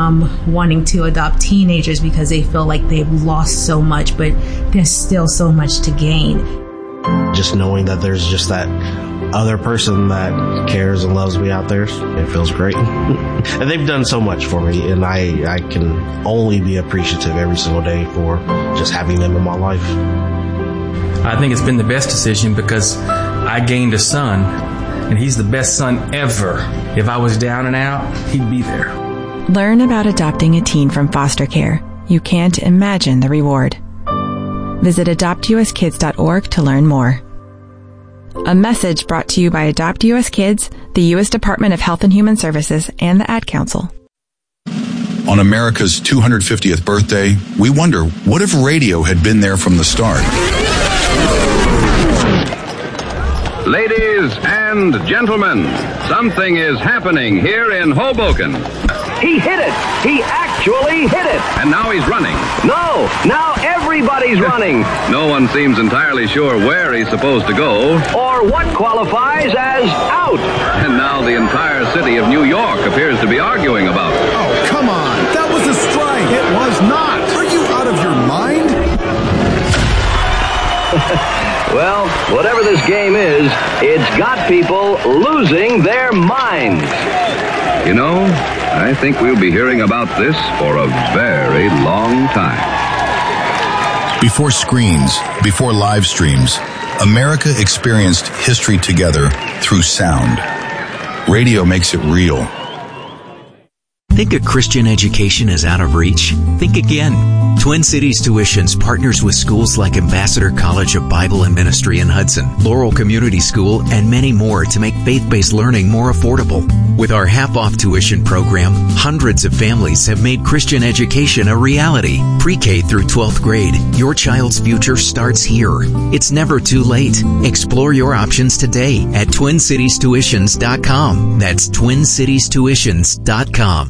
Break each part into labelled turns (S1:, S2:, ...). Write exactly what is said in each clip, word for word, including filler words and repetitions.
S1: um, wanting to adopt teenagers because they feel like they've lost so much, but there's still so much to gain.
S2: Just knowing that there's just that other person that cares and loves me out there, it feels great. And they've done so much for me, and I, I can only be appreciative every single day for just having them in my life.
S3: I think it's been the best decision because I gained a son, and he's the best son ever. If I was down and out, he'd be there.
S4: Learn about adopting a teen from foster care. You can't imagine the reward. Visit adopt u s kids dot org to learn more. A message brought to you by Adopt U S Kids, the U S Department of Health and Human Services, and the Ad Council.
S5: On America's two hundred fiftieth birthday, we wonder, what if radio had been there from the start?
S6: Ladies and gentlemen, something is happening here in Hoboken.
S7: He hit it. He actually hit it.
S6: And now he's running.
S7: No, now everybody's running.
S6: No one seems entirely sure where he's supposed to go.
S7: Or what qualifies as out.
S6: And now the entire city of New York appears to be arguing about it.
S8: Oh, come on. That was a strike. It was not. Are you out of your mind?
S7: Well, whatever this game is, it's got people losing their minds.
S6: You know, I think we'll be hearing about this for a very long time.
S5: Before screens, before live streams, America experienced history together through sound. Radio makes it real.
S9: Think a Christian education is out of reach? Think again. Twin Cities Tuitions partners with schools like Ambassador College of Bible and Ministry in Hudson, Laurel Community School, and many more to make faith-based learning more affordable. With our half-off tuition program, hundreds of families have made Christian education a reality. Pre-K through twelfth grade, your child's future starts here. It's never too late. Explore your options today at twin cities tuitions dot com. That's twin cities tuitions dot com.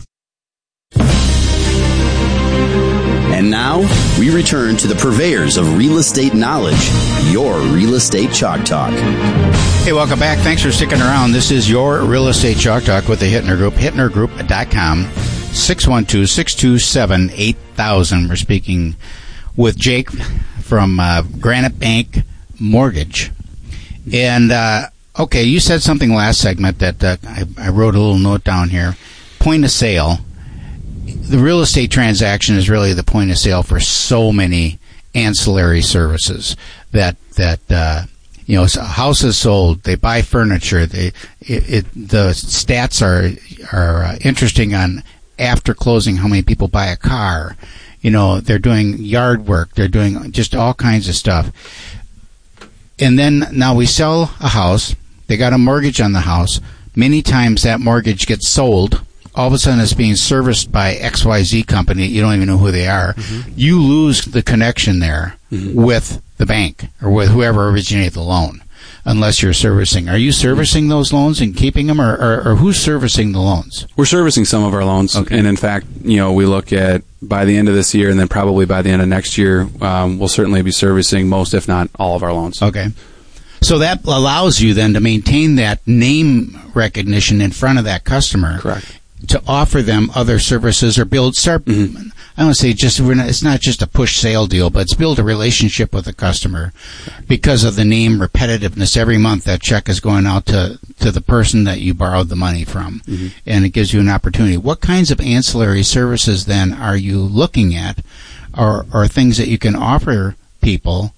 S10: And now, we return to the purveyors of real estate knowledge, your Real Estate Chalk Talk.
S11: Hey, welcome back. Thanks for sticking around. This is your Real Estate Chalk Talk with the Hittner Group, hittner group dot com, six one two, six two seven, eight thousand. We're speaking with Jake from uh, Granite Bank Mortgage. And, uh, okay, you said something last segment that uh, I, I wrote a little note down here. Point of sale. The real estate transaction is really the point of sale for so many ancillary services that that uh, you know, a house is sold, they buy furniture, they it, it the stats are are uh, interesting on after closing how many people buy a car. You know, they're doing yard work, they're doing just all kinds of stuff. And then now we sell a house, they got a mortgage on the house. Many times that mortgage gets sold. All of a sudden it's being serviced by X Y Z company. You don't even know who they are. Mm-hmm. You lose the connection there mm-hmm. with the bank or with whoever originated the loan unless you're servicing. Are you servicing those loans and keeping them, or, or, or who's servicing the loans?
S12: We're servicing some of our loans. Okay. And in fact, you know, we look at by the end of this year and then probably by the end of next year, um, we'll certainly be servicing most, if not all, of our loans.
S11: Okay. So that allows you then to maintain that name recognition in front of that customer.
S12: Correct.
S11: To offer them other services or build, start, mm-hmm. I don't say just, we're not, it's not just a push sale deal, but it's build a relationship with the customer because of the name repetitiveness. Every month that check is going out to, to the person that you borrowed the money from, mm-hmm. and it gives you an opportunity. What kinds of ancillary services then are you looking at, or, or things that you can offer people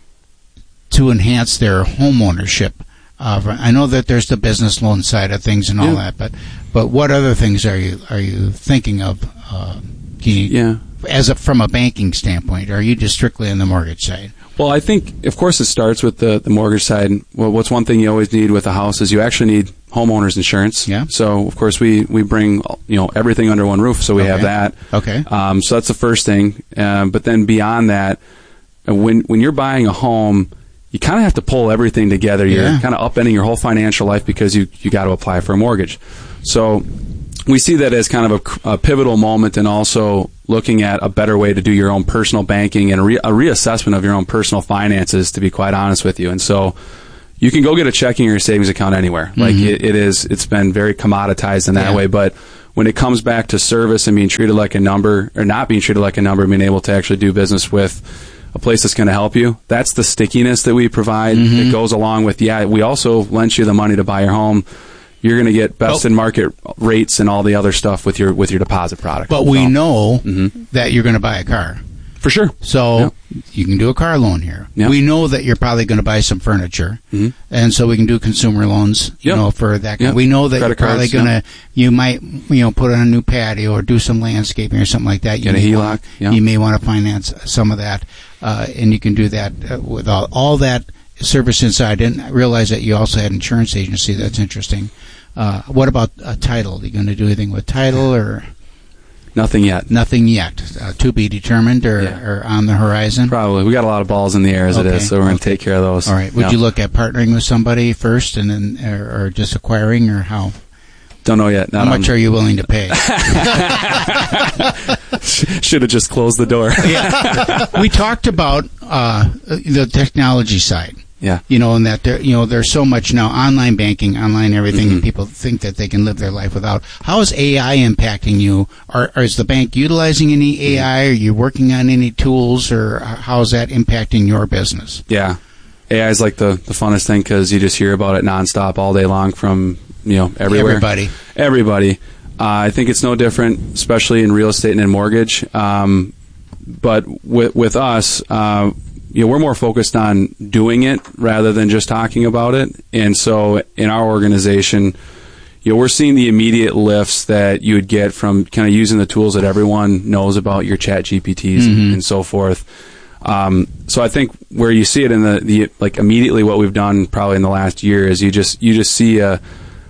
S11: to enhance their home ownership? Uh, I know that there's the business loan side of things and all yeah. that, but but what other things are you are you thinking of? Uh, can you,
S12: yeah.
S11: As a, from a banking standpoint, are you just strictly on the mortgage side?
S12: Well, I think, of course, it starts with the, the mortgage side. Well, what's one thing you always need with a house is you actually need homeowners insurance.
S11: Yeah.
S12: So, of course, we, we bring you know everything under one roof, so we
S11: okay.
S12: have that.
S11: Okay.
S12: Um, so that's the first thing. Um, but then beyond that, when when you're buying a home, you kind of have to pull everything together. You're
S11: yeah.
S12: kind of upending your whole financial life because you you got to apply for a mortgage. So we see that as kind of a, a pivotal moment, and also looking at a better way to do your own personal banking and a, re, a reassessment of your own personal finances, to be quite honest with you. And so you can go get a checking or a savings account anywhere. Mm-hmm. Like it, it is, it's been very commoditized in that
S11: yeah.
S12: way. But when it comes back to service and being treated like a number, or not being treated like a number, being able to actually do business with a place that's going to help you, that's the stickiness that we provide.
S11: Mhm.
S12: It goes along with, yeah, we also lent you the money to buy your home. You're going to get best
S11: Oh.
S12: in market rates and all the other stuff with your with your deposit product.
S11: But we
S12: So,
S11: know
S12: Mhm.
S11: that you're going to buy a car.
S12: for sure.
S11: So you can do a car loan here.
S12: Yeah.
S11: We know that you're probably going to buy some furniture,
S12: Mhm.
S11: and so we can do consumer loans. You
S12: Yep.
S11: know, for that.
S12: Yep.
S11: We know that
S12: Credit
S11: you're probably
S12: cards,
S11: going to.
S12: yep.
S11: You might, you know, put on a new patio or do some landscaping or something like that. You
S12: Get a
S11: may
S12: H E L O C,
S11: want-
S12: yeah.
S11: You may want to finance some of that, uh, and you can do that uh, with all, all that service inside. I didn't realize that you also had insurance agency. That's interesting. Uh, what about uh, title? Are you going to do anything with title or?
S12: Nothing yet.
S11: Nothing yet. Uh, to be determined or,
S12: Yeah.
S11: or on the horizon?
S12: Probably. We got a lot of balls in the air as it
S11: Okay.
S12: is, so we're going to take care of those.
S11: All right. Would
S12: Yeah.
S11: you look at partnering with somebody first and then, or, or just acquiring, or how?
S12: Don't know yet.
S11: How much are you willing to pay?
S12: Should have just closed the door.
S11: Yeah. We talked about uh, the technology side.
S12: Yeah.
S11: You know, and that there, you know, there's so much now online banking, online everything,
S12: Mm-hmm.
S11: and people think that they can live their life without. How is A I impacting you? Are, are is the bank utilizing any A I? Are you working on any tools, or how is that impacting your business?
S12: Yeah. A I is like the, the funnest thing because you just hear about it nonstop all day long from, you know, everywhere.
S11: Everybody.
S12: Everybody. Uh, I think it's no different, especially in real estate and in mortgage. Um, but with, with us, uh, you know, we're more focused on doing it rather than just talking about it. And so in our organization, you know, we're seeing the immediate lifts that you would get from kind of using the tools that everyone knows about, your Chat G P Ts
S11: Mhm.
S12: and, and so forth. Um, so I think where you see it in the, the, like immediately what we've done probably in the last year is you just, you just see a,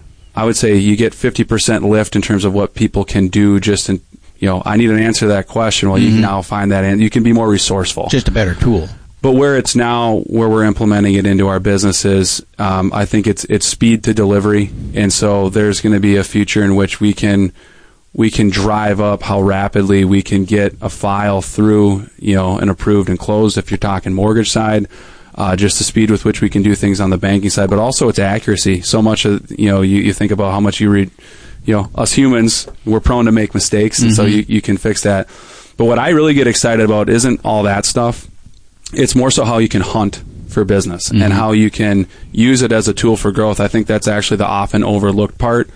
S12: I would say you get fifty percent lift in terms of what people can do just in, you know, I need an answer to that question. Well, you
S11: Mhm.
S12: can now find that and you can be more resourceful.
S11: Just a better tool.
S12: But where it's now, where we're implementing it into our businesses, um, I think it's it's speed to delivery, and so there's going to be a future in which we can we can drive up how rapidly we can get a file through, you know, and approved and closed. If you're talking mortgage side, uh, just the speed with which we can do things on the banking side, but also its accuracy. So much of, you know, you, you think about how much you read, you know, us humans, we're prone to make mistakes, and so
S11: Mhm.
S12: you you can fix that. But what I really get excited about isn't all that stuff. It's more so how you can hunt for business
S11: Mhm.
S12: and how you can use it as a tool for growth. I think that's actually the often overlooked part.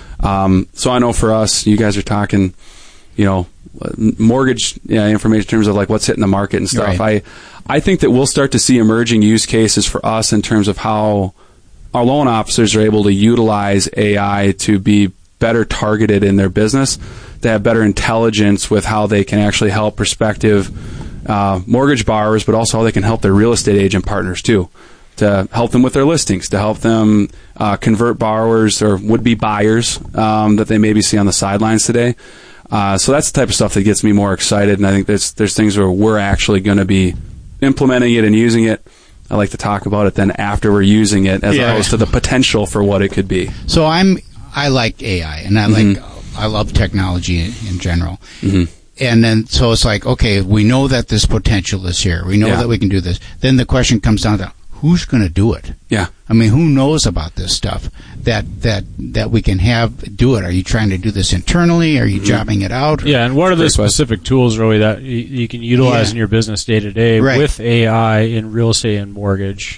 S12: Um, so I know for us, you guys are talking, you know, mortgage yeah, information in terms of like what's hitting the market and stuff.
S11: Right.
S12: I I think that we'll start to see emerging use cases for us in terms of how our loan officers are able to utilize A I to be better targeted in their business, to have better intelligence with how they can actually help prospective uh, mortgage borrowers, but also how they can help their real estate agent partners too, to help them with their listings, to help them uh, convert borrowers or would-be buyers um, that they maybe see on the sidelines today. Uh, so that's the type of stuff that gets me more excited, and I think there's there's things where we're actually going to be implementing it and using it. I like to talk about it then after we're using it, as
S11: Yeah.
S12: opposed to the potential for what it could be.
S11: So I'm I like A I, and I like I love technology in, in general.
S12: Mhm.
S11: And then so it's like, okay, we know that this potential is here. We know
S12: Yeah.
S11: that we can do this. Then the question comes down to who's going to do it?
S12: Yeah.
S11: I mean, who knows about this stuff that that that we can have do it? Are you trying to do this internally? Are you
S12: Mm-hmm.
S11: jobbing it out?
S13: Yeah, and what are the
S11: Great question.
S13: specific tools really that you, you can utilize
S11: Yeah.
S13: in your business day to day
S11: Right.
S13: with A I in real estate and mortgage?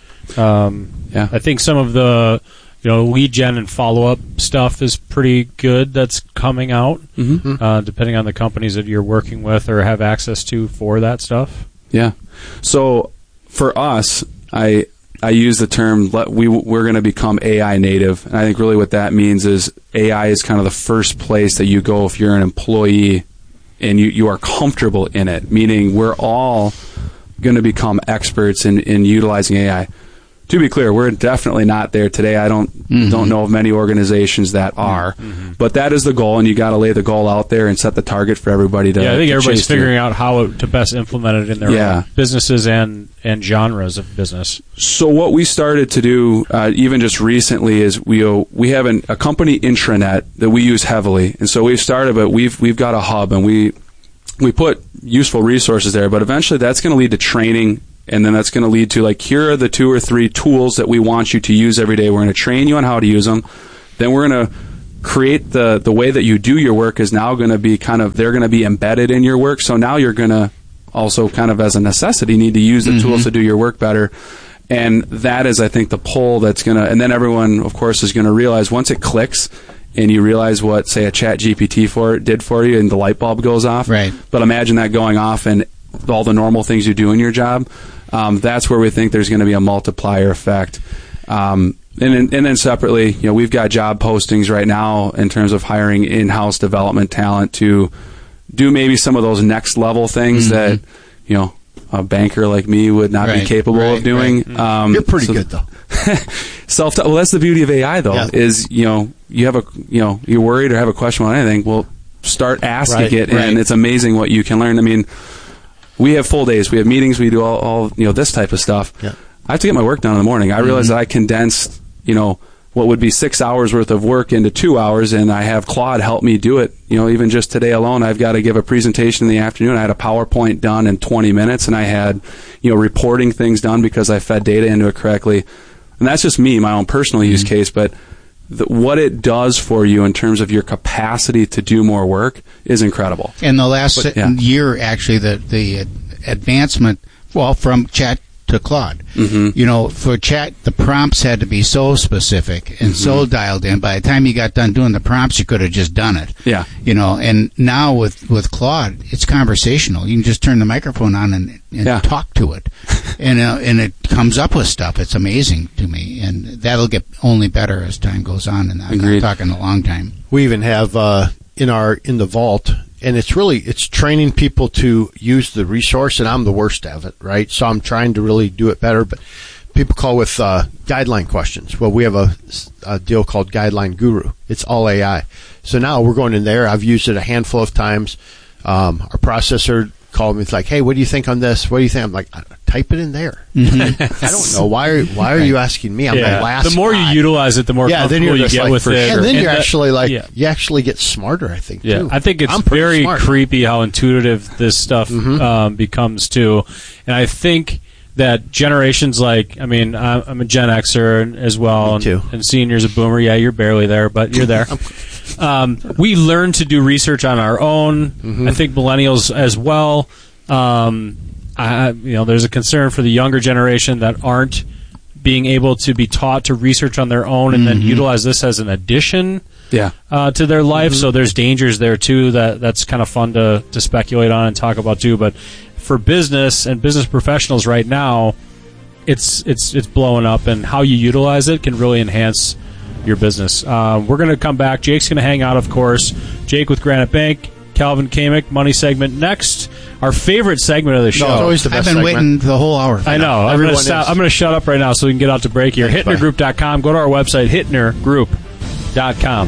S13: Um,
S12: yeah,
S13: I think some of the you know lead gen and follow up stuff is pretty good. That's coming out,
S12: Mhm.
S13: uh, depending on the companies that you're working with or have access to for that stuff.
S12: Yeah. So for us, I I use the term let, we we're going to become A I native, and I think really what that means is A I is kind of the first place that you go if you're an employee and you you are comfortable in it. Meaning we're all going to become experts in in utilizing A I. To be clear, we're definitely not there today. I don't
S11: Mhm.
S12: don't know of many organizations that are, but that is the goal, and you got to lay the goal out there and set the target for everybody to.
S13: yeah, I think
S12: to
S13: everybody's
S12: chase to.
S13: figuring out how to best implement it in their
S12: Yeah.
S13: own businesses and and genres of business.
S12: So what we started to do, uh, even just recently, is we uh, we have an, a company intranet that we use heavily, and so we've started, but we've we've got a hub, and we we put useful resources there. But eventually, that's going to lead to training, and then that's going to lead to like here are the two or three tools that we want you to use every day. We're going to train you on how to use them. Then we're going to create the, the way that you do your work is now going to be kind of, they're going to be embedded in your work. So now you're going to also kind of as a necessity need to use the mm-hmm. tools to do your work better. And that is, I think, the pull that's going to, and then everyone, of course, is going to realize once it clicks and you realize what, say, a Chat G P T for did for you and the light bulb goes off.
S11: Right.
S12: But imagine that going off and all the normal things you do in your job. Um, that's where we think there's going to be a multiplier effect. Um, and, then, and then separately, you know, we've got job postings right now in terms of hiring in-house development talent to do maybe some of those next level things mm-hmm. that, you know, a banker like me would not
S14: right,
S12: be capable
S14: right,
S12: of doing.
S14: Right.
S12: Um,
S14: You're pretty
S12: so
S14: good though.
S12: self. Well, that's the beauty of A I though.
S14: Yeah.
S12: Is you know you have a you know you're worried or have a question about anything. Well, start asking
S14: right,
S12: it,
S14: right.
S12: and it's amazing what you can learn. I mean, we have full days. We have meetings. We do all, all you know this type of stuff.
S14: Yeah.
S12: I have to get my work done in the morning. I realize
S14: mm-hmm.
S12: that I condensed you know. what would be six hours worth of work into two hours, and I have Claude help me do it. You know, even just today alone, I've got to give a presentation in the afternoon. I had a PowerPoint done in twenty minutes, and I had, you know, reporting things done because I fed data into it correctly. And that's just me, my own personal mm-hmm. use case, but the, what it does for you in terms of your capacity to do more work is incredible.
S11: In the last
S12: but, yeah.
S11: year, actually, the, the advancement, well, from Chat to Claude.
S12: Mm-hmm.
S11: You know, for Chat, the prompts had to be so specific and mm-hmm. so dialed in. By the time you got done doing the prompts, you could have just done it.
S12: Yeah.
S11: You know, and now with, with Claude, it's conversational. You can just turn the microphone on and, and
S12: yeah.
S11: talk to it. and uh, and it comes up with stuff. It's amazing to me. And that'll get only better as time goes on. And I'm not talking a long time.
S14: We even have uh, in our in the vault, and it's really, it's training people to use the resource, and I'm the worst at it, right? So I'm trying to really do it better, but people call with uh, guideline questions. Well, we have a, a deal called Guideline Guru. It's all A I. So now we're going in there. I've used it a handful of times. Um, our processor called me. It's like, hey, what do you think on this? What do you think? I'm like, type it in there.
S11: Mm-hmm.
S14: I don't know. Why are, why are you asking me? I'm
S13: yeah.
S14: the last
S13: The more
S14: guy.
S13: you utilize it, the more
S14: yeah,
S13: comfortable
S14: then you're
S13: you get
S14: like,
S13: with it.
S14: And then
S13: and
S14: you're
S13: that,
S14: actually like,
S13: yeah.
S14: you actually get smarter, I think,
S13: yeah.
S14: too.
S13: I think it's
S14: I'm pretty
S13: very
S14: smart.
S13: creepy how intuitive this stuff
S14: mm-hmm.
S13: um, becomes, too. And I think that generations like, I mean, I'm a Gen Xer as well.
S14: Me too.
S13: And, and senior's a boomer. Yeah, you're barely there, but you're there. um, we learn to do research on our own.
S14: Mm-hmm.
S13: I think millennials as well. Um, I, you know, there's a concern for the younger generation that aren't being able to be taught to research on their own and
S11: mm-hmm.
S13: then utilize this as an addition
S12: yeah.
S13: uh, to their life.
S14: Mm-hmm.
S13: So there's dangers there too that that's kind of fun to, to speculate on and talk about too. But for business and business professionals right now, it's it's it's blowing up, and how you utilize it can really enhance your business. Uh, we're going to come back. Jake's going to hang out, of course. Jake with Granite Bank. Calvin Kamick, money segment next. Our favorite segment of the show.
S14: No, it's always the best
S11: I've been
S14: segment.
S11: waiting the whole hour.
S13: I know. I'm going to I'm going to shut up right now so we can get out to break here.
S14: Thanks,
S13: Hittner Group dot com. Go to our website, Hittner Group dot com.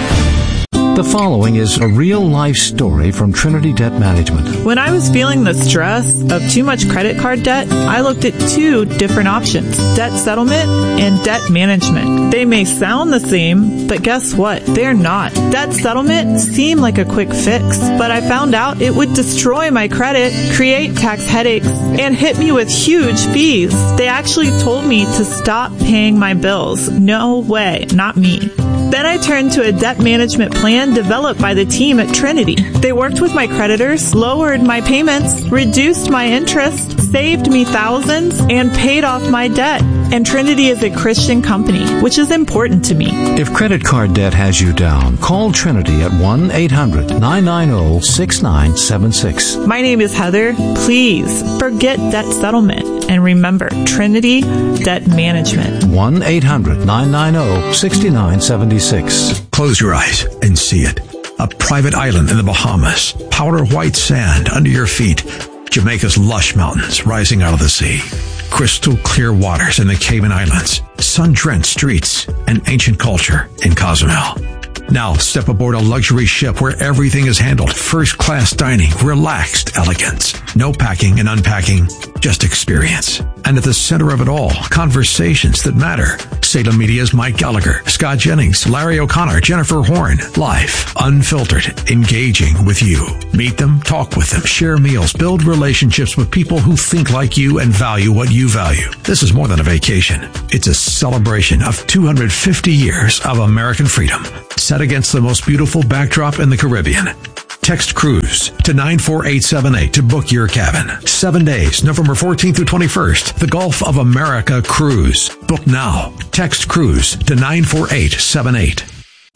S15: The following is a real-life story from Trinity Debt Management.
S16: When I was feeling the stress of too much credit card debt, I looked at two different options, debt settlement and debt management. They may sound the same, but guess what? They're not. Debt settlement seemed like a quick fix, but I found out it would destroy my credit, create tax headaches, and hit me with huge fees. They actually told me to stop paying my bills. No way, not me. Then I turned to a debt management plan developed by the team at Trinity. They worked with my creditors, lowered my payments, reduced my interest, saved me thousands, and paid off my debt. And Trinity is a Christian company, which is important to me.
S15: If credit card debt has you down, call Trinity at one eight hundred nine nine zero six nine seven six.
S16: My name is Heather. Please forget debt settlement and remember Trinity Debt Management.
S15: one eight hundred nine nine zero six nine seven six.
S17: Close your eyes and see it. A private island in the Bahamas. Powder white sand under your feet. Jamaica's lush mountains rising out of the sea. Crystal clear waters in the Cayman Islands. Sun-drenched streets and ancient culture in Cozumel. Now step aboard a luxury ship where everything is handled. First-class dining, relaxed elegance. No packing and unpacking, just experience. And at the center of it all, conversations that matter. Salem Media's Mike Gallagher, Scott Jennings, Larry O'Connor, Jennifer Horn. Live, unfiltered, engaging with you. Meet them, talk with them, share meals, build relationships with people who think like you and value what you value. This is more than a vacation. It's a celebration of two hundred fifty years of American freedom. set against the most beautiful backdrop in the Caribbean. Text cruise to nine four eight seven eight to book your cabin. Seven days, November fourteenth through twenty-first. The Gulf of America cruise. Book now. Text cruise to nine four eight seven eight.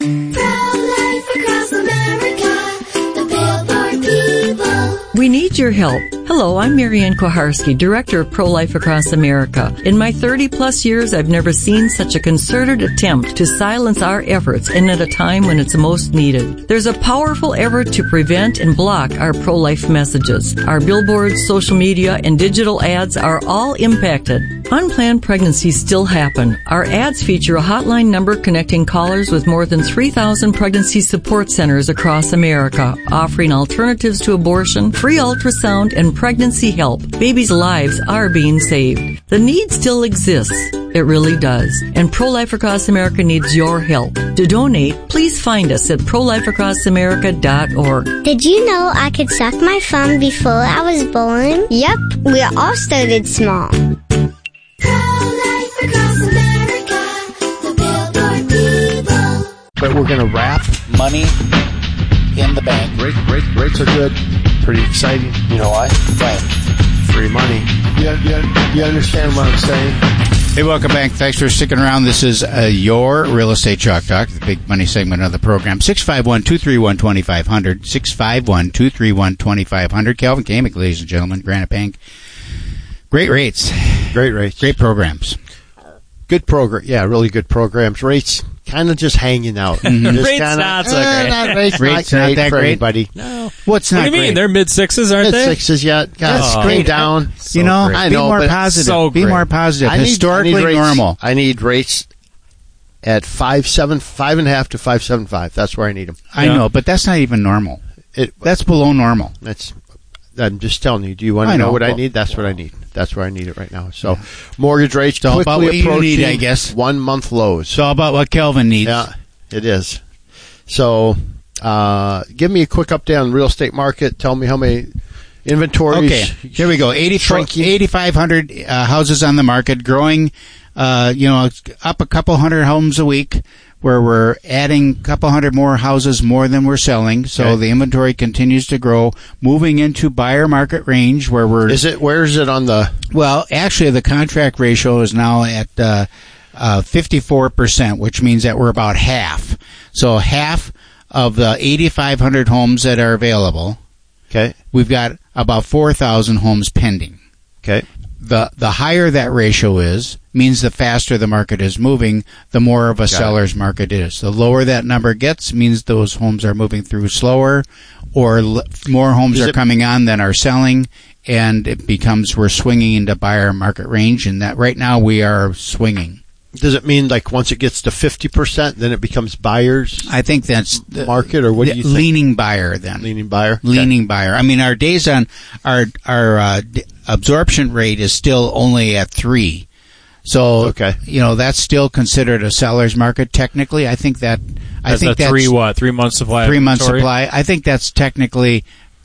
S18: We need your help. Hello, I'm Marianne Koharski, Director of Pro-Life Across America. In my thirty plus years, I've never seen such a concerted attempt to silence our efforts and at a time when it's most needed. There's a powerful effort to prevent and block our pro-life messages. Our billboards, social media, and digital ads are all impacted. Unplanned pregnancies still happen. Our ads feature a hotline number connecting callers with more than three thousand pregnancy support centers across America, offering alternatives to abortion, free ultrasound, and pregnancy help. Babies' lives are being saved. The need still exists. It really does. And Pro-Life Across America needs your help. To donate, please find us at pro life across america dot org.
S19: Did you know I could suck my thumb before I was born? Yep, we all started small.
S14: But we're going to wrap
S11: money in the bank.
S14: Rate, rate, rates are good. Pretty exciting.
S11: You know why? Right.
S14: Free money. You, you, you understand what I'm saying?
S11: Hey, welcome back. Thanks for sticking around. This is uh, your Real Estate Chalk Talk, the big money segment of the program. six five one, two three one, two five zero zero. six five one, two three one, two five zero zero. Calvin Kamick, ladies and gentlemen, Granite Bank. Great rates.
S14: Great rates.
S11: Great programs.
S14: Good program. Yeah, really good programs. Rates kind of just hanging out.
S13: Mm-hmm.
S14: Just
S13: rates
S14: kinda,
S13: not so
S14: eh,
S13: great.
S14: Not, rates,
S11: rates
S14: not,
S11: not
S14: great
S11: that
S14: for
S11: great.
S14: anybody.
S13: No.
S11: What's
S13: what
S11: not
S13: do you
S11: great?
S13: mean? They're mid sixes, aren't
S14: mid
S13: they?
S14: sixes yet. God,
S11: That's
S14: oh,
S11: great.
S14: down.
S11: You know,
S14: so I
S11: be
S14: know,
S11: more
S14: but
S11: positive.
S13: So
S11: be
S13: great.
S11: more positive.
S14: I need,
S11: Historically
S14: I need rates,
S11: normal.
S14: I need rates at five seven, five and a half to five seven five. That's where I need them.
S11: I
S13: Yeah.
S11: know, but that's not even normal.
S14: It,
S11: That's below normal.
S14: That's. I'm just telling you. Do you want
S11: I
S14: to know,
S11: know.
S14: what I
S11: Well,
S14: need? That's what I need. That's where I need it right now. So, mortgage rates
S11: all about
S14: quickly
S11: what you
S14: approaching
S11: need, I guess.
S14: one month lows.
S11: It's all about what Kelvin needs.
S14: Yeah, it is. So, uh, give me a quick update on the real estate market. Tell me how many inventories.
S11: Okay, here we go. eighty-five hundred uh, houses on the market, growing, uh, you know, up a couple hundred homes a week, where we're adding a couple hundred more houses more than we're selling. So
S14: Okay.
S11: the inventory continues to grow, moving into buyer market range where we're...
S14: Is it, where is it on the...
S11: Well, actually, the contract ratio is now at uh, uh, fifty-four percent, which means that we're about half. So half of the eighty-five hundred homes that are available,
S14: okay,
S11: we've got about four thousand homes pending.
S14: Okay.
S11: The the higher that ratio is, means the faster the market is moving, the more of a
S14: Got
S11: seller's
S14: it.
S11: market is. The lower that number gets means those homes are moving through slower, or l- more homes
S14: Is
S11: are
S14: it-
S11: coming on than are selling, and it becomes we're swinging into buyer market range, and that right now we are swinging.
S14: Does it mean like once it gets to fifty percent, then it becomes buyers
S11: I think that's the
S14: market, or what do you think?
S11: leaning buyer then.
S14: Leaning buyer? Okay.
S11: Leaning buyer. I mean, our days on our our uh, d- absorption rate is still only at three. So,
S14: Okay.
S11: you know, that's still considered a seller's market technically. I think that I
S13: That's
S11: think
S13: a
S11: that's
S13: three what? Three months supply. of
S11: three months
S13: inventory?
S11: supply. I think that's technically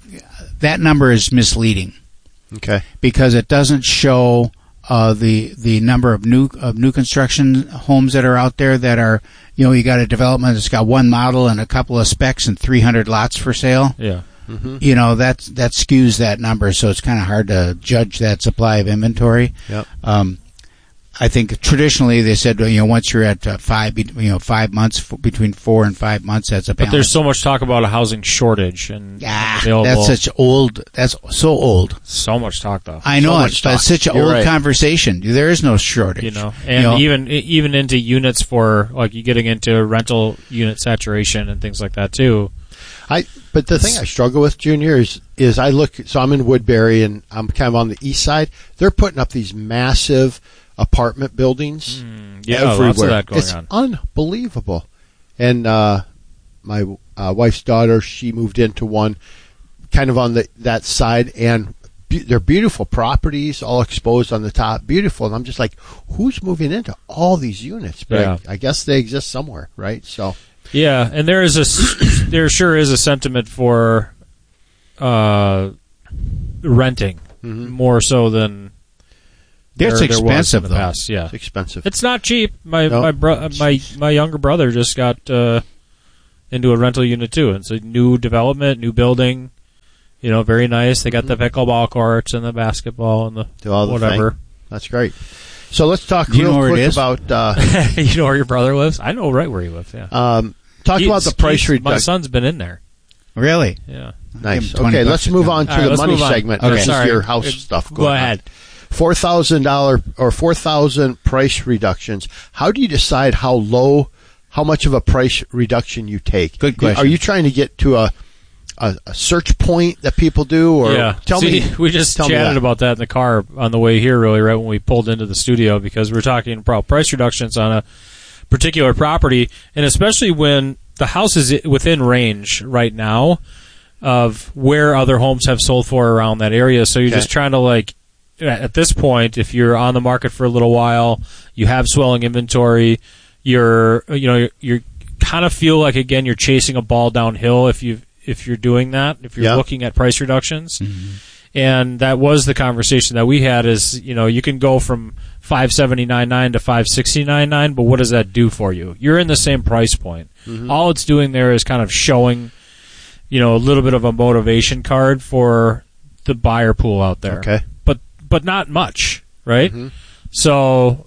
S11: that number is misleading
S14: Okay.
S11: because it doesn't show uh, the the number of new of new construction homes that are out there that are, you know, you got a development that's got one model and a couple of specs and three hundred lots for sale.
S13: Yeah.
S14: Mm-hmm.
S11: You know, that that skews that number, so it's kind of hard to judge that supply of inventory.
S14: Yep.
S11: Um, I think traditionally they said, you know, once you're at uh, five, be- you know, five months f- between four and five months, that's a
S13: But
S11: balance.
S13: there's so much talk about a housing shortage and
S11: Ah,
S13: available.
S11: that's such old. That's so old.
S13: so much talk though.
S11: I know
S14: So
S11: it,
S14: much
S11: but
S14: talk.
S11: it's such an
S14: You're
S11: old
S14: right.
S11: conversation. There is no shortage.
S13: You know, and
S11: know?
S13: even even into units for like you getting into rental unit saturation and things like that too.
S14: I but the thing I struggle with, Junior, is is I look. So I'm in Woodbury, and I'm kind of on the east side. They're putting up these massive apartment buildings
S13: yeah,
S14: everywhere.
S13: lots of that going
S14: it's
S13: on.
S14: unbelievable. And uh, my uh, wife's daughter, she moved into one, kind of on the that side, and be- they're beautiful properties, all exposed on the top, beautiful. And I'm just like, who's moving into all these units? But
S13: Yeah.
S14: I, I guess they exist somewhere, right? So.
S13: Yeah, and there is a s- there sure is a sentiment for uh, renting
S14: Mhm.
S13: more so than
S11: That's
S13: there, there was in
S11: expensive,
S13: the
S11: though.
S13: past. Yeah,
S14: It's expensive.
S13: it's not cheap. My
S14: No.
S13: my bro- my my younger brother just got uh, into a rental unit too. It's a new development, new building. You know, very nice. They got the pickleball courts and the basketball and the,
S14: Do all the
S13: whatever.
S14: thing. That's great. So let's talk
S11: Do you
S14: real
S11: know where it
S14: quick
S11: is?
S14: about. Uh,
S13: You know where your brother lives? I know right where he lives. Yeah.
S14: um, talk
S13: He-
S14: about the price
S13: he's- My
S14: reduction.
S13: son's been in there.
S11: Really?
S13: Yeah.
S14: Nice.
S11: Give him twenty
S14: Okay,
S11: bucks
S14: let's
S11: to
S14: move
S11: come.
S14: on to
S13: All right,
S14: the
S13: let's
S14: money
S13: move on.
S14: segment.
S13: Okay,
S14: This is
S13: sorry.
S14: your house
S13: Uh,
S14: stuff.
S13: go
S14: Going
S13: ahead.
S14: On. Four thousand dollar or four thousand price reductions. How do you decide how low, how much of a price reduction you take?
S11: Good question.
S14: Are you trying to get to a a, a search point that people do, or
S13: yeah.
S14: tell
S13: See,
S14: me?
S13: we just
S14: tell me
S13: chatted
S14: that.
S13: about that in the car on the way here, really, right when we pulled into the studio, because we we're talking about price reductions on a particular property, and especially when the house is within range right now of where other homes have sold for around that area. So you're
S14: Okay.
S13: just trying to, like, at this point, if you're on the market for a little while, you have swelling inventory, you're, you know, you're, you're kind of feel like, again, you're chasing a ball downhill if you if you're doing that, if you're
S14: Yeah.
S13: looking at price reductions.
S11: Mm-hmm.
S13: And that was the conversation that we had is, you know, you can go from five seventy-nine nine to five sixty-nine nine, but what does that do for you? You're in the same price point.
S14: Mhm.
S13: All it's doing there is kind of showing, you know, a little bit of a motivation card for the buyer pool out there.
S14: Okay.
S13: But but not much, right?
S14: Mhm.
S13: So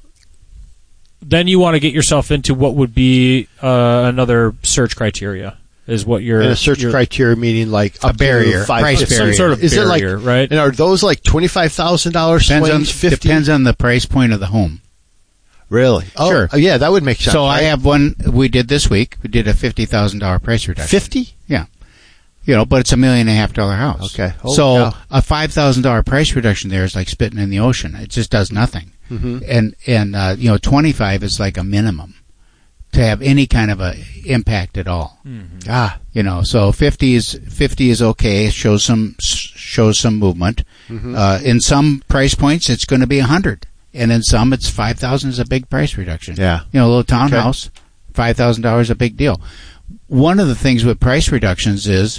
S13: then you want to get yourself into what would be uh, another search criteria. Is what you're
S14: And a search
S13: you're-
S14: criteria meaning like
S11: A
S14: up
S11: barrier,
S14: to five
S11: price
S14: fifty.
S11: barrier.
S13: some sort of
S14: Is it
S13: barrier,
S14: like
S13: right?
S14: And are those like twenty five thousand dollars
S11: Depends on,
S14: swings? Fifty.
S11: depends on the price point of the home.
S14: Really? Oh,
S11: Sure.
S14: oh, yeah, that would make sense.
S11: So I
S14: right?
S11: have one we did this week. We did a fifty thousand dollar price reduction.
S14: fifty.
S11: Yeah. You know, but it's a million and a half dollar house.
S14: Okay. Holy
S11: so
S14: cow.
S11: a five thousand dollar price reduction there is like spitting in the ocean. It just does nothing.
S14: Mhm.
S11: And and uh, you know, twenty five is like a minimum to have any kind of a impact at all.
S13: Mhm.
S14: Ah.
S11: You know, so fifty is fifty is okay. It shows some shows some movement.
S14: Mhm.
S11: Uh, in some price points, it's going to be a hundred, and in some, it's five thousand is a big price reduction.
S14: Yeah.
S11: You know, a little townhouse, five thousand dollars a big deal. One of the things with price reductions is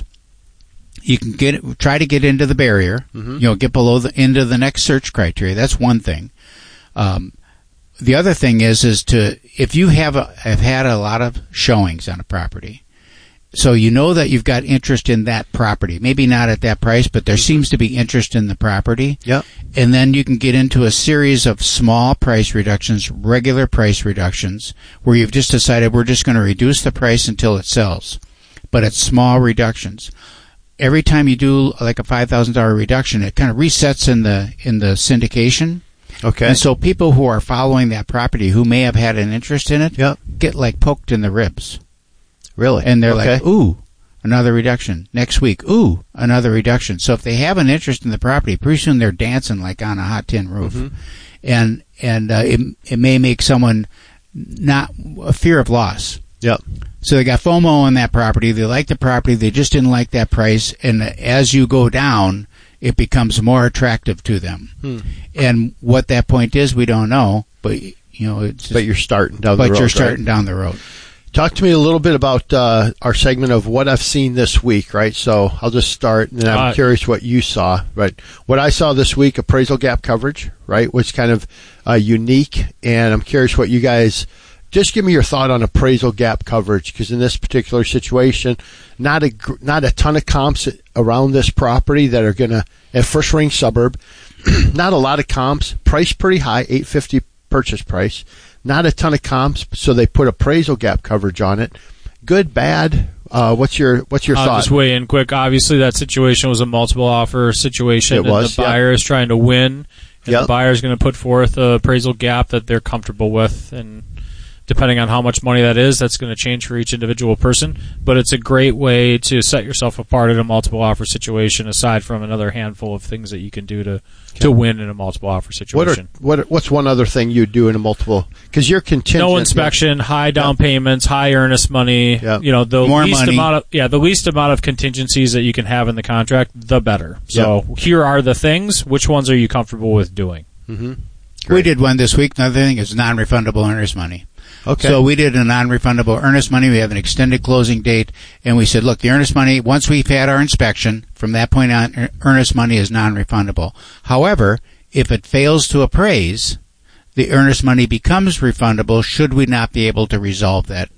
S11: you can get try to get into the barrier.
S14: Mhm.
S11: You know, get below the into the next search criteria. That's one thing. Um, the other thing is is to if you have a, have had a lot of showings on a property, so you know that you've got interest in that property. Maybe not at that price, but there seems to be interest in the property.
S14: Yep.
S11: And then you can get into a series of small price reductions, regular price reductions, where you've just decided we're just going to reduce the price until it sells. But it's small reductions. Every time you do like a five thousand dollar reduction, it kind of resets in the in the syndication.
S14: Okay.
S11: And so people who are following that property who may have had an interest in it
S14: Yep.
S11: get like poked in the ribs.
S14: Really?
S11: And they're
S14: Okay.
S11: like, ooh, another reduction. Next week, ooh, another reduction. So if they have an interest in the property, pretty soon they're dancing like on a hot tin roof.
S14: Mhm.
S11: And and uh, it, it may make someone not a fear of loss.
S14: Yep.
S11: So they got FOMO on that property. They like the property. They just didn't like that price. And as you go down, it becomes more attractive to them.
S14: Hmm.
S11: And what that point is, we don't know. But you know, it's just,
S14: But you're starting down
S11: but
S14: the road.
S11: you're starting
S14: right?
S11: down the road.
S14: Talk to me a little bit about uh, our segment of what I've seen this week, right? So I'll just start, and then I'm
S13: Uh,
S14: curious what you saw, right? What I saw this week, appraisal gap coverage, right, was kind of uh, unique, and I'm curious what you guys. Just give me your thought on appraisal gap coverage, because in this particular situation, not a gr- not a ton of comps around this property that are going to at first ring suburb. Not a lot of comps. Price pretty high, eight fifty purchase price. Not a ton of comps, so they put appraisal gap coverage on it. Good, bad. Uh, what's your what's your
S13: I'll
S14: thought?
S13: just weigh in quick. Obviously, that situation was a multiple offer situation,
S14: It
S13: and
S14: was,
S13: the
S14: yep.
S13: buyer is trying to win, and
S14: Yep.
S13: the buyer is going to put forth a appraisal gap that they're comfortable with, and depending on how much money that is, that's going to change for each individual person. But it's a great way to set yourself apart in a multiple offer situation, aside from another handful of things that you can do to to win in a multiple offer
S14: What
S13: situation.
S14: are what? are- What's one other thing you do in a multiple? Because you're contingent.
S13: No inspection, high down payments, high earnest money.
S14: Yep.
S13: You know, the
S11: More
S13: least
S11: money.
S13: amount of yeah, the least amount of contingencies that you can have in the contract, the better. So here are the things. Which ones are you comfortable with doing?
S14: Mm-hmm.
S11: We did one this week. Another thing is non-refundable earnest money.
S14: Okay.
S11: So we did a non-refundable earnest money. We have an extended closing date, and we said, look, the earnest money, once we've had our inspection, from that point on, ear- earnest money is non-refundable. However, if it fails to appraise, the earnest money becomes refundable should we not be able to resolve that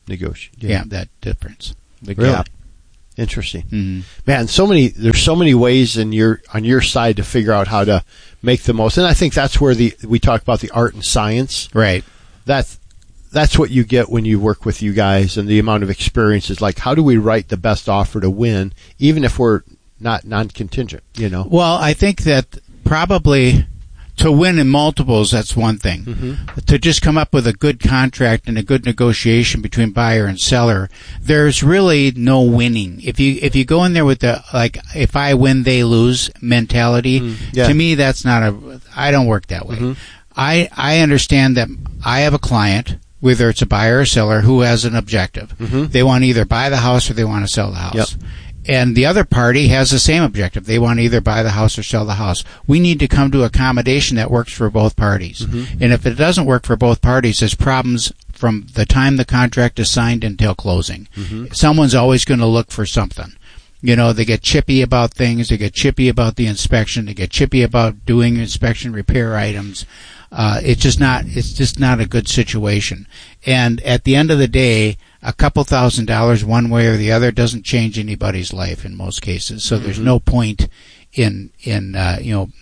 S14: negotiate.
S11: Yeah, that difference. The
S14: Really?
S11: gap.
S14: Interesting.
S11: Mm-hmm.
S14: Man, so many there's so many ways in your on your side to figure out how to make the most. And I think that's where the we talk about the art and science.
S11: Right.
S14: That's that's what you get when you work with you guys, and the amount of experience is like, how do we write the best offer to win, even if we're not non-contingent, you know?
S11: Well, I think that probably to win in multiples, that's one thing.
S14: Mm-hmm.
S11: To just come up with a good contract and a good negotiation between buyer and seller, there's really no winning. If you if you go in there with the, like, if I win, they lose mentality,
S14: Mm-hmm. Yeah.
S11: to me, that's not a, I don't work that way.
S14: Mm-hmm.
S11: I, I understand that I have a client, whether it's a buyer or seller, who has an objective.
S14: Mm-hmm.
S11: They want to either buy the house or they want to sell the house.
S14: Yep.
S11: And the other party has the same objective. They want to either buy the house or sell the house. We need to come to accommodation that works for both parties.
S14: Mm-hmm.
S11: And if it doesn't work for both parties, there's problems from the time the contract is signed until closing.
S14: Mm-hmm.
S11: Someone's always going to look for something. You know, they get chippy about things. They get chippy about the inspection. They get chippy about doing inspection repair items. Uh, it's just not, it's just not a good situation. And at the end of the day, a couple thousand dollars one way or the other doesn't change anybody's life in most cases. So mm-hmm. there's no point in, in, uh, you know,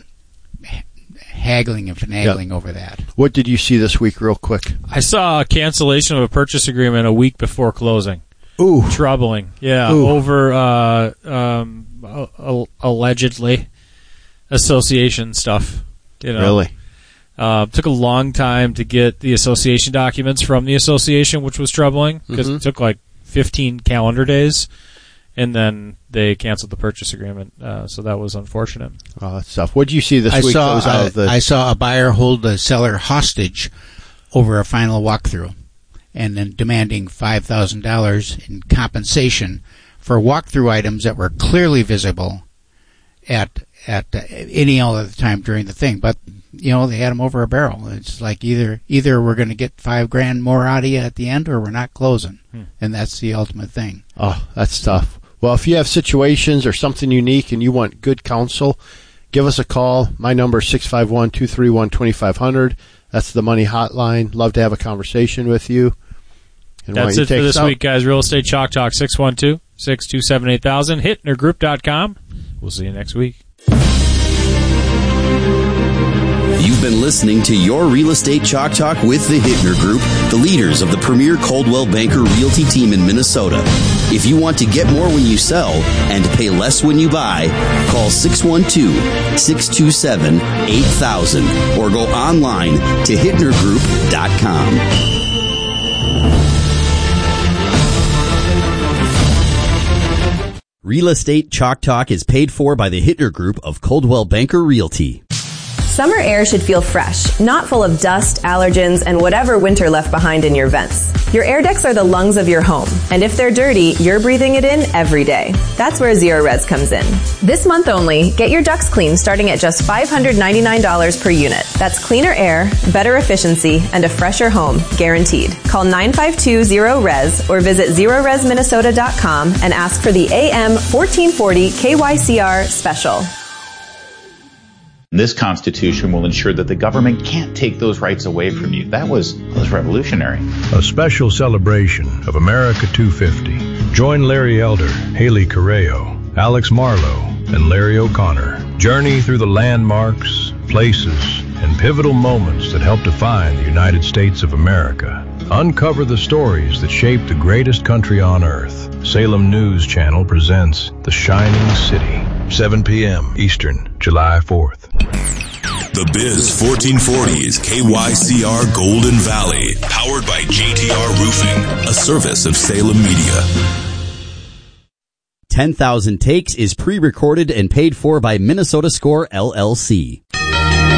S11: haggling and finagling yep. over that.
S14: What did you see this week real quick?
S13: I saw a cancellation of a purchase agreement a week before closing.
S14: Ooh.
S13: Troubling. Yeah.
S14: Ooh.
S13: Over, uh, um, uh, allegedly association stuff. You know?
S14: Really?
S13: Uh, took a long time to get the association documents from the association, which was troubling because
S14: mm-hmm.
S13: it took like fifteen calendar days, and then they canceled the purchase agreement. Uh, so that was unfortunate.
S14: Oh, that's tough. What did you see this
S11: I
S14: week?
S11: Saw,
S14: that was out
S11: uh,
S14: of the...
S11: I saw a buyer hold a seller hostage over a final walkthrough, and then demanding five thousand dollars in compensation for walkthrough items that were clearly visible at at uh, any other time during the thing, but. You know, they had them over a barrel. It's like either either we're going to get five grand more out of you at the end, or we're not closing, hmm. and that's the ultimate thing.
S14: Oh, that's tough. Well, if you have situations or something unique and you want good counsel, give us a call. My number is six five one, two three one, two five zero zero. That's the money hotline. Love to have a conversation with you. And
S13: that's it for this week, guys. Real Estate Chalk Talk, six one two, six two seven, eight thousand, hittner group dot com. We'll see you next week.
S10: You've been listening to Your Real Estate Chalk Talk with the Hittner Group, the leaders of the premier Coldwell Banker Realty team in Minnesota. If you want to get more when you sell and pay less when you buy, call six one two, six two seven, eight thousand or go online to hittner group dot com. Real Estate Chalk Talk is paid for by the Hittner Group of Coldwell Banker Realty.
S20: Summer air should feel fresh, not full of dust, allergens, and whatever winter left behind in your vents. Your air decks are the lungs of your home, and if they're dirty, you're breathing it in every day. That's where Zerorez comes in. This month only, get your ducts cleaned starting at just five hundred ninety-nine dollars per unit. That's cleaner air, better efficiency, and a fresher home, guaranteed. Call nine five two zero R E S or visit zerorez minnesota dot com and ask for the A M fourteen forty K Y C R special.
S21: This Constitution will ensure that the government can't take those rights away from you. That was, that was revolutionary.
S22: A special celebration of America two fifty. Join Larry Elder, Haley Correo, Alex Marlowe, and Larry O'Connor. Journey through the landmarks, places, and pivotal moments that help define the United States of America. Uncover the stories that shaped the greatest country on earth. Salem News Channel presents The Shining City. seven p.m. Eastern, July fourth.
S23: The Biz fourteen forty is K Y C R Golden Valley, powered by J T R Roofing, a service of Salem Media.
S10: ten thousand Takes is pre-recorded and paid for by Minnesota Score L L C.